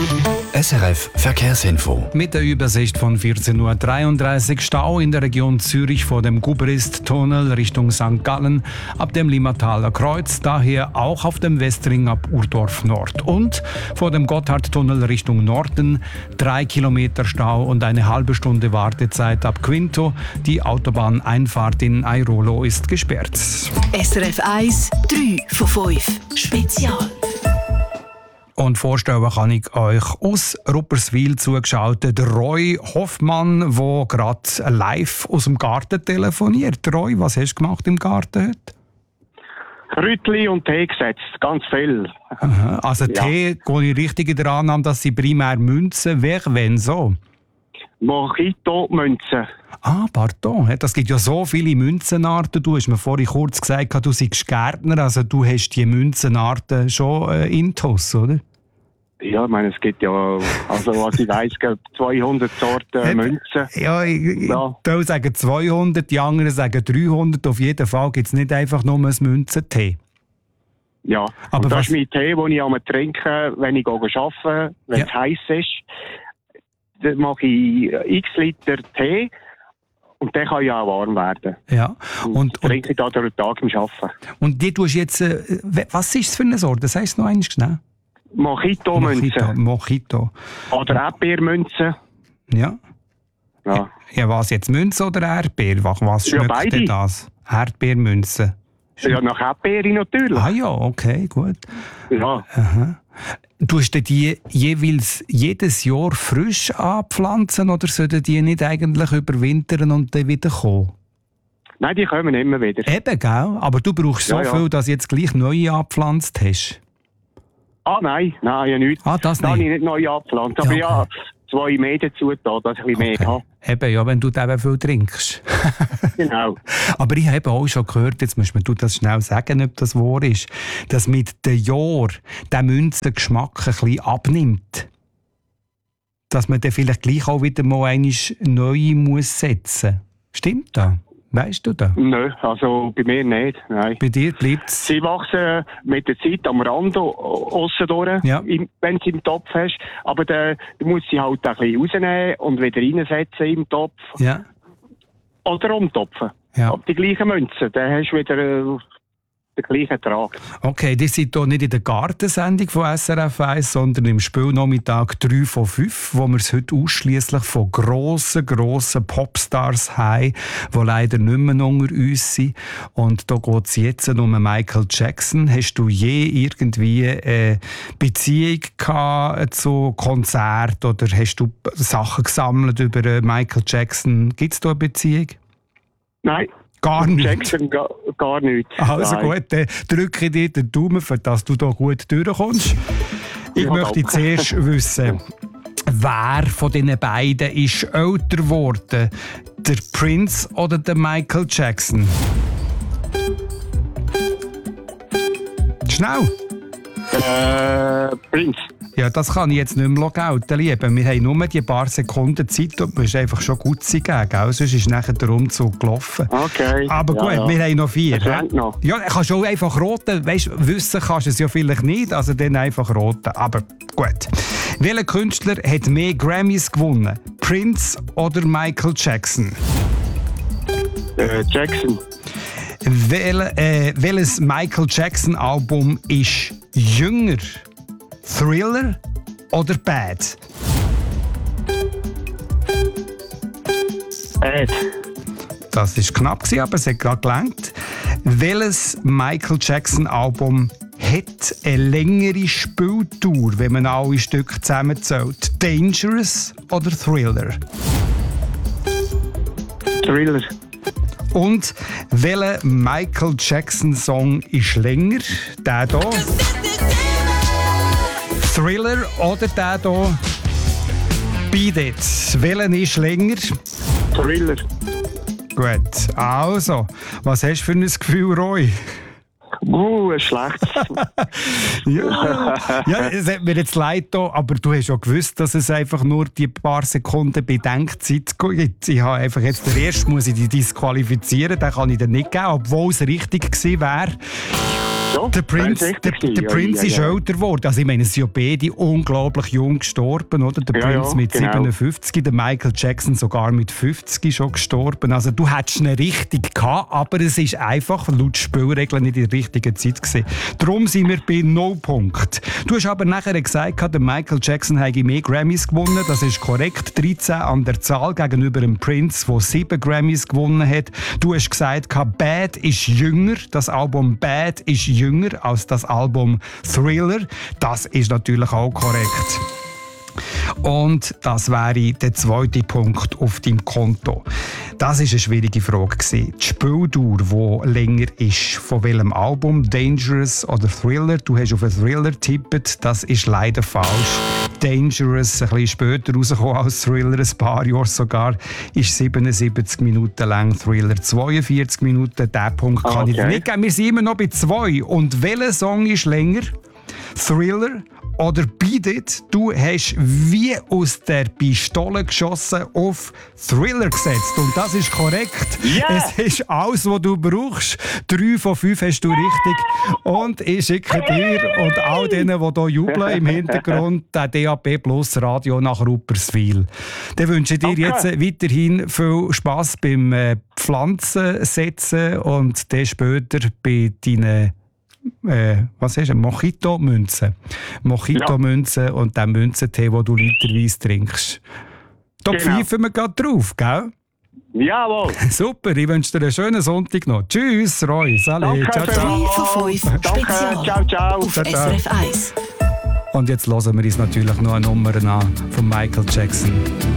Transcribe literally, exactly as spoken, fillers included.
S R F Verkehrsinfo. Mit der Übersicht von vierzehn Uhr dreiunddreißig Stau in der Region Zürich vor dem Gubrist-Tunnel Richtung Sankt Gallen ab dem Limmataler Kreuz, daher auch auf dem Westring ab Urdorf Nord. Und vor dem Gotthardtunnel Richtung Norden drei Kilometer Stau und eine halbe Stunde Wartezeit ab Quinto. Die Autobahneinfahrt in Airolo ist gesperrt. S R F eins, drei von fünf Spezial. Und vorstellen kann ich euch aus Rupperswil zugeschaltet Roy Hoffmann, der gerade live aus dem Garten telefoniert. Roy, was hast du gemacht im Garten heute? Kräutli und Tee gesetzt, ganz viel. Aha, also Ja. Tee, gehe ich richtig in der Annahme, dass sie primär Münzen, wer, wenn so? Mojito-Münzen. Ah, pardon, das gibt ja so viele Münzenarten. Du hast mir vorhin kurz gesagt, du seist Gärtner, also du hast die Münzenarten schon äh, intus, oder? Ja, ich meine, es gibt ja, also was ich weiss, gibt zweihundert Sorten Münzen. Ja, ich, ich Ja. würde sagen zweihundert, die anderen sagen dreihundert. Auf jeden Fall gibt es nicht einfach nur ein Münzentee. Ja, Aber und das was- ist mein Tee, den ich am trinken, wenn ich arbeite, wenn Ja. es heiß ist. Dann mache ich x Liter Tee und der kann ja auch warm werden. Ja. Und, Und, und, trinke ich da durch den Tag im Arbeiten. und die tust jetzt, äh, was ist es für eine Sorte? Das heisst noch einmal schnell. Mojito-Münzen. Mojito. Oder Erdbeermünzen. Ja. Ja. Ja, was jetzt, Münze oder Erdbeer? Was, was Ja, schmeckt beide. denn das? Erdbeermünze. Ja, nach Erdbeere natürlich. Ah ja, okay, gut. Ja. Tust du die jeweils jedes Jahr frisch anpflanzen oder sollten die nicht eigentlich überwintern und dann wieder kommen? Nein, die kommen immer wieder. Eben, gell? Aber du brauchst so Ja, ja. viel, dass du jetzt gleich neue angepflanzt hast. Ah, nein, nein, ja nichts. Ah, das Da habe nicht. ich nicht neu angepflanzt. Aber Ja, ja, okay. zwei mehr dazu da, dass ich ein bisschen mehr Okay. habe. Eben, ja, wenn du eben viel trinkst. Genau. Aber ich habe auch schon gehört, jetzt musst du das schnell sagen, ob das wahr ist, dass mit den Jahren der Münzengeschmack ein bisschen abnimmt. Dass man dann vielleicht gleich auch wieder mal einmal neue muss setzen muss. Stimmt das? Weißt du das? Nö, also bei mir nicht. Nein. Bei dir bleibt es. Sie wachsen mit der Zeit am Rand o- aussen durch, Ja. im- wenn du im Topf hast. Aber dann du musst sie halt ein bisschen rausnehmen und wieder reinsetzen im Topf. Ja. Oder umtopfen. Ja. Aber die gleichen Münzen, dann hast du wieder äh, den gleichen Ertrag. Okay, die sind hier nicht in der Gartensendung von S R F eins, sondern im Spielnachmittag drei von fünf, wo wir es heute ausschliesslich von grossen, grossen Popstars haben, die leider nicht mehr unter uns sind. Und da geht es jetzt um Michael Jackson. Hast du je irgendwie eine Beziehung gehabt zu Konzerten oder hast du Sachen gesammelt über Michael Jackson? Gibt es da eine Beziehung? Nein, Gar nicht. Jackson gar, gar nichts. Also Nein. gut, dann drücke ich dir den Daumen, für dass du da gut durchkommst. Ich Ja, möchte danke. zuerst wissen, wer von diesen beiden ist älter geworden? Der Prince oder der Michael Jackson? Schnell! Äh, Prinz. Ja, das kann ich jetzt nicht mehr gelten, Liebe. Wir haben nur die paar Sekunden Zeit und du musst einfach schon gut sein, gell? Sonst ist nachher der Umzug gelaufen. Okay. Aber gut, ja, ja. wir haben noch vier. Das hä? reicht noch. Ja, du kannst auch einfach roten. Weißt, wissen kannst du es ja vielleicht nicht, also dann einfach roten. Aber gut. Welcher Künstler hat mehr Grammys gewonnen? Prince oder Michael Jackson? Äh, Jackson. Wel, äh, welches Michael Jackson Album ist jünger? Thriller oder Bad? Ed. Das war knapp, aber es hat gerade gelangt. Welches Michael Jackson Album hat eine längere Spieltour, wenn man alle Stücke zusammenzählt? Dangerous oder Thriller? Thriller. Und welcher Michael Jackson Song ist länger? Der hier. Thriller oder der hier? Beat It. Welcher ist länger? Thriller. Gut, also, was hast du für ein Gefühl, Roy? Uh, ein schlechtes. Ja, ja, es hat mir jetzt leid getan, aber du hast ja gewusst, dass es einfach nur die paar Sekunden Bedenkzeit gibt. Ich habe einfach jetzt den ersten muss ich die disqualifizieren, den kann ich dir nicht geben, obwohl es richtig gewesen wäre. So, Der Prince, das ist der, richtig der gewesen. Prince Ja, ist ja, ja. älter geworden. Also ich meine, es sind ja beide unglaublich jung gestorben, oder? Der Ja, Prince ja, mit genau. siebenundfünfzig, der Michael Jackson sogar mit fünfzig schon gestorben. Also du hättest ihn richtig gehabt, aber es ist einfach laut Spielregeln nicht in der richtigen Zeit gewesen. Darum sind wir bei null Punkt. Du hast aber nachher gesagt, der Michael Jackson habe mehr Grammys gewonnen. Das ist korrekt. dreizehn an der Zahl gegenüber dem Prince, der sieben Grammys gewonnen hat. Du hast gesagt, Bad ist jünger. Das Album Bad ist jünger als das Album Thriller. Das ist natürlich auch korrekt. Und das wäre der zweite Punkt auf deinem Konto. Das war eine schwierige Frage. Die Spieldauer, die länger ist, von welchem Album, Dangerous oder Thriller? Du hast auf einen Thriller getippt, das ist leider falsch. Dangerous, ein bisschen später rausgekommen als Thriller, ein paar Jahre sogar, ist siebenundsiebzig Minuten lang, Thriller zweiundvierzig Minuten. Diesen Punkt kann Okay. ich dir nicht geben. Wir sind immer noch bei zwei. Und welcher Song ist länger? Thriller oder Beat It? Du hast wie aus der Pistole geschossen auf Thriller gesetzt. Und das ist korrekt. Yeah. Es ist alles, was du brauchst. Drei von fünf hast du richtig. Und ich schicke dir und all denen, die hier jubeln im Hintergrund, den D A B Plus Radio nach Rupperswil. Dann wünsche ich dir Okay. jetzt weiterhin viel Spass beim äh, Pflanzen setzen und dann später bei deinen Äh, was ist Mojito-Münzen. Mojito-Münzen und den Münzentee, den du literweise trinkst. Da Genau. pfeifen wir gerade drauf, gell? Jawohl. Super, ich wünsche dir einen schönen Sonntag noch. Tschüss, Roy. Salut. Danke Ciao, ciao. drei von fünf Danke, Spezial ciao, ciao. auf Ciao, ciao. S R F eins. Und jetzt hören wir uns natürlich noch eine Nummer an von Michael Jackson.